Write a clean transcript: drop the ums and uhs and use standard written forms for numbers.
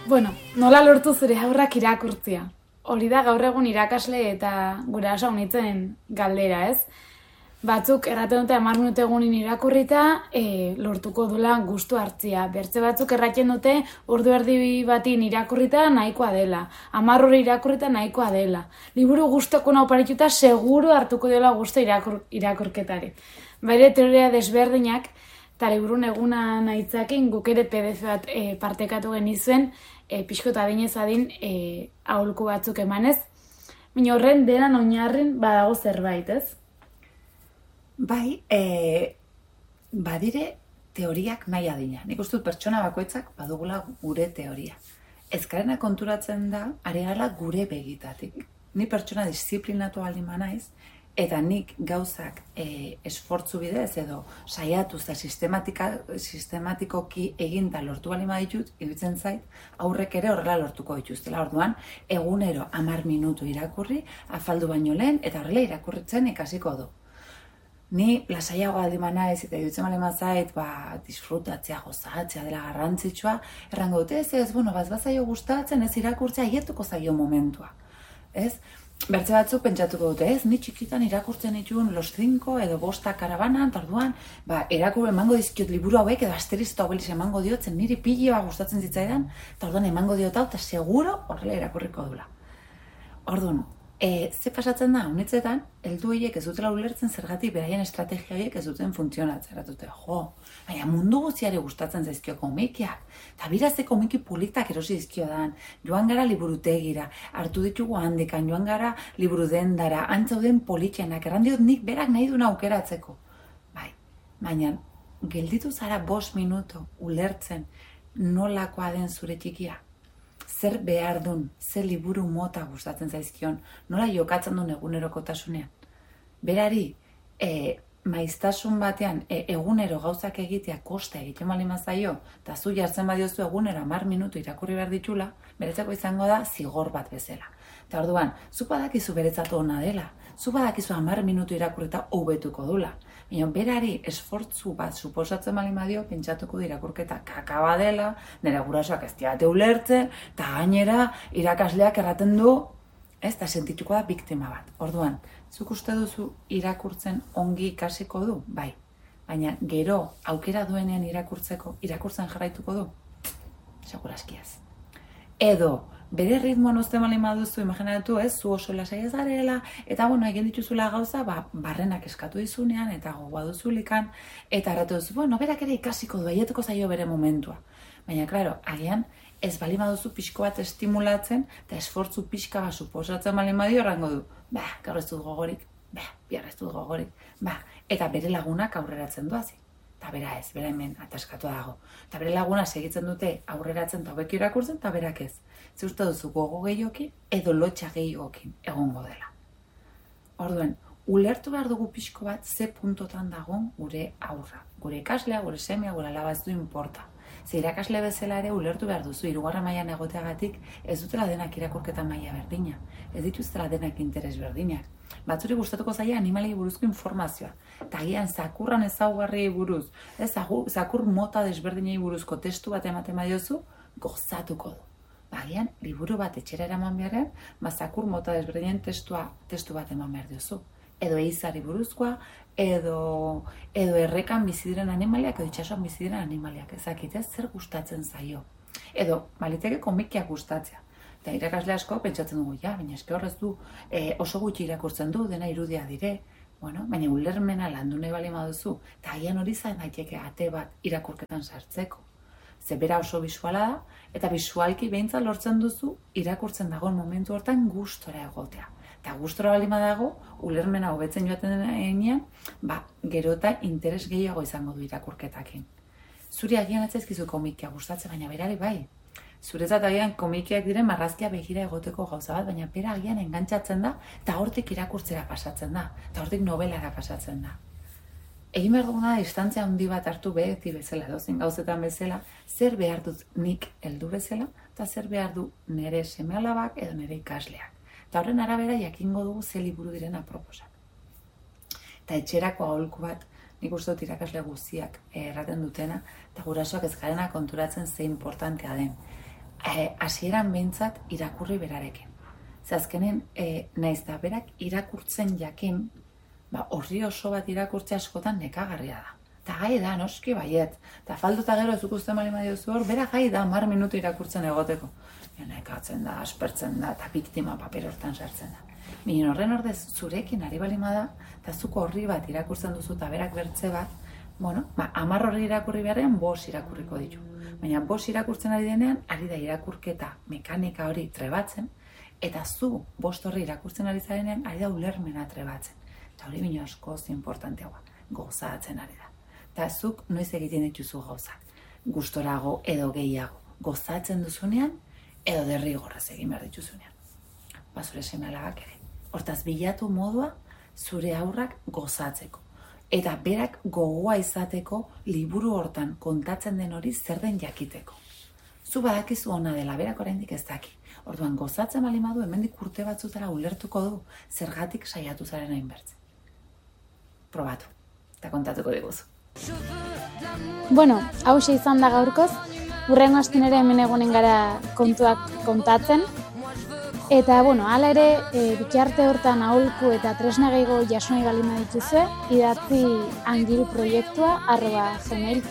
Bueno, nola lortu zure haurrak irakurtzea? Hori da gaur egun irakasle eta guraso unitzen galdera, ez? Batzuk erraten dute 10 minutu egunin irakurrita lortuko dula gustu hartzia. Bertze batzuk erraten dute ordu erdi batin irakurrita nahikoa dela. 10 ora irakurrita nahikoa dela. Liburu gustoko nauparituta seguru hartuko dela gustu irakurketari. Baire teoria desberdinak eta liburun eguna nahitzakin guk ere PDF bat partekatu genizuen pixko eta adinez adin aholku batzuk emanez. Baina horren denan oinarrin badago zerbait, ez? Bai, badire teoriak nahi adina. Nik uste dut pertsona bakoitzak badugula gure teoria. Ezkarena konturatzen da, ari gala gure begitatik. Ni pertsona disiplinatu baldin naiz, eta nik gauzak esfortzu bidez edo saiatu eta sistematikoki eginda lortu baldin baditut, iruditzen zait, aurrek ere horrela lortuko dituztela. Orduan, egunero 10 minutu irakurri, afaldu baino lehen, eta horrela irakurritzen ikasiko du. Ni lasaiago aldi naiz eta iruditzen baldin bazait, disfrutatzea, gozatzea dela garrantzitsua, errango dute ez, bazaio gustatzen, ez irakurtzea, aietuko zaio momentua. Ez? Bertze batzuk pentsatuko dute, ez? Ni txikitan irakurtzen dituen Los 5 edo 5 karabanan, tarduan, erakur emango dizkiot liburu hauek edo Asterix eta Obelix emango diotzen, niri pila gustatzen zitzaidan, tarduan emango diot hau, eta seguro horrela irakurriko dula. Orduan, ze pasatzen da, honetzetan, heldu horiek ez dutela ulertzen zergatik beraien estrategia horiek ez duten funtzionatzen. Eratute, baina mundu guztiari gustatzen zaizkio komikiak, eta birazte komiki politak erosi dizkio dan, joan gara liburutegira, hartu ditugu handikan, joan gara liburu dendara, antzauden politxenak, errandiot nik berak nahi duna aukeratzeko. Baina, gelditu zara 5 minutu ulertzen nolakoa den zure txikia. Zer behar dun, zer liburu mota gustatzen zaizkion, nola jokatzen duen egunerokotasunean. Berari, maiztasun batean egunero gauzak egitea kosta egiten baldin bazaio, eta zu jartzen badiozu egunero 10 minutu irakurri behar ditula, beretzako izango da zigor bat bezala. Eta orduan, zu badakizu beretzatu ona dela, zu badakizu 10 minutu irakurrita hobetuko dula. Baina berari esfortzu bat suposatzen baldin badio, pentsatuko du irakurketa kakaba dela, nire gurasoak ez diate ulertzen, eta gainera irakasleak erraten du, ez da sentituko da biktima bat. Orduan, zuk uste duzu irakurtzen ongi ikasiko du? Bai. Baina gero aukera duenean irakurtzen jarraituko du? Segurazki ez. Edo, bere ritmoan uzten baldin baduzu, imaginatu ez, zu oso lasai ez garela, eta egin dituzula gauza, barrenak eskatu dizunean, eta gogoa duzulikan, eta erratu duzu, berak ere ikasiko du, aietuko zaio bere momentua. Baina, klaro, agian, ez baldin baduzu pixko bat estimulatzen, eta esfortzu pixka bat suposatzen baldin badio errango du, gaur ez dut gogorik, bihar ez dut gogorik, eta bere lagunak aurreratzen duazi. Eta bera ez, bera hemen ataskatu dago. Eta bere laguna segitzen dute aurreratzen eta hobeki irakurtzen, eta berak ez. Ze uste duzu gogo gehiokin edo lotxa gehiokin egongo dela. Orduan, ulertu behar dugu pixko bat ze puntotan dagon gure aurra. Gure ikaslea, gure semea, gure alaba ez du inporta. Ze irakasle bezala ere ulertu behar duzu, 3. mailan egoteagatik ez dutela denak irakurketa maila berdina. Ez dituztela denak interes berdinak. Batzuri gustatuko zaia animaliei buruzko informazioa. Eta agian zakurran ezaugarriei buruz, zakur mota desberdinei buruzko testu bat ematen badiozu, gozatuko du. Agian, liburu bat etxera eraman beharren, zakur mota desberdinen testu bat eman behar diozu. Edo eizari buruzkoa, edo errekan bizi diren animaliak, edo itxasuan bizi diren animaliak. Ezakitez, zer gustatzen zaio. Edo, baliteke komikiak gustatzea. Eta irakasle asko pentsatzen dugu, baina eske horrez du oso gutxi irakurtzen du, dena irudia dire, baina ulermena landu nahi baldin baduzu, eta agian hori zain daiteke ate bat irakurketan sartzeko. Ze bera oso bisuala da, eta bisualki behintzat lortzen duzu irakurtzen dagoen momentu hortan gustora egotea. Eta gustora baldin badago, ulermena hobetzen joaten denean, gero eta interes gehiago izango du irakurketakin. Zuri agian atzaizkizu komikia gustatzen, baina berari bai. Zuretzat agian komikiak diren marrazkia begira egoteko gauza bat, baina bera agian engantzatzen da, eta hortik irakurtzera pasatzen da, eta hortik novelara pasatzen da. Egin behar duguna da, distantzia handi bat hartu beti bezala, edozein gauzetan bezala, zer behar dut nik heldu bezala, eta zer behar du nire seme-alabak edo nire ikasleak. Eta horren arabera jakingo dugu ze liburu diren aproposak. Eta etxerako aholku bat, nik uste dut irakasle guztiak erraten dutena, eta gurasoak ez garena konturatzen ze importantea den. hasieran behintzat irakurri berarekin. Ze azkenen, naiz da berak irakurtzen jakin, horri oso bat irakurtzea askotan nekagarria da. Eta gai da, noski baiet. Eta falduta gero ez ikusten bali madiozu hor, bera gai da 10 minutu irakurtzen egoteko. Nekatzen da, aspertzen da, eta biktima paper hortan sartzen da. Minen horren ordez, zurekin ari balima da, eta zuko horri bat irakurtzen duzu eta berak bertze bat, 10 horri irakurri beharrean 5 irakurriko ditu. Baina 5 irakurtzen ari denean, ari da irakurketa mekanika hori trebatzen, eta zu 5 horri irakurtzen ari zarenean, ari da ulermena trebatzen. Eta hori bino askoz importanteagoa, gozatzen ari da. Eta zuk noiz egiten dituzu gauzak, gustorago edo gehiago, gozatzen duzunean, edo derrigorrez egin behar dituzunean. Zure seme-alabak ere. Hortaz, bilatu modua zure haurrak gozatzeko. Eta berak gogoa izateko liburu hortan kontatzen den hori zer den jakiteko. Zu badakizu ona dela, berak oraindik ez daki. Orduan, gozatzen bali madu, hemendik urte batzutara ulertuko du zergatik saiatu zaren hainbertzen. Probatu, eta kontatuko diguzu. Bueno, hauxe izan da gaurkoz, hurrengo astean ere hemen egonen gara kontuak kontatzen. Eta, hala ere, bikiarte hortan aholku eta tresna gehiago jaso nahi baldin badituzue, idatzi angiruproiektua@gmail.com.